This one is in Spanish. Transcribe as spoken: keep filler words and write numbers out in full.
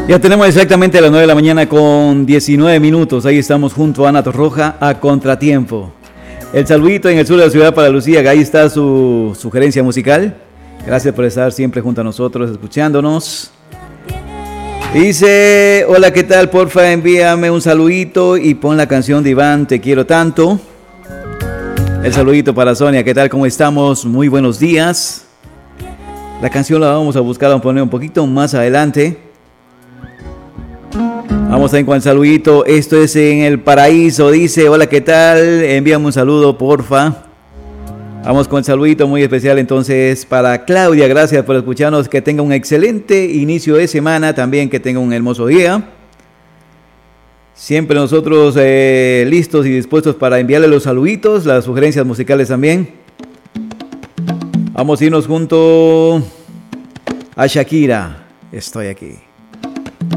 Ya tenemos exactamente las nueve de la mañana con diecinueve minutos. Ahí estamos junto a Ana Torroja a Contratiempo. El saludito en el sur de la ciudad para Lucía, que ahí está su sugerencia musical. Gracias por estar siempre junto a nosotros, escuchándonos. Dice, hola, ¿qué tal? Porfa, envíame un saludito y pon la canción de Iván, Te quiero tanto. El saludito para Sonia, ¿qué tal? ¿Cómo estamos? Muy buenos días. La canción la vamos a buscar, a poner un poquito más adelante. Vamos a ir con el saludito. Esto es en el paraíso. Dice, hola, ¿qué tal? Envíame un saludo, porfa. Vamos con el saludito muy especial entonces para Claudia. Gracias por escucharnos. Que tenga un excelente inicio de semana. También que tenga un hermoso día. Siempre nosotros eh, listos y dispuestos para enviarle los saluditos, las sugerencias musicales también. Vamos a irnos junto a Shakira. Estoy aquí.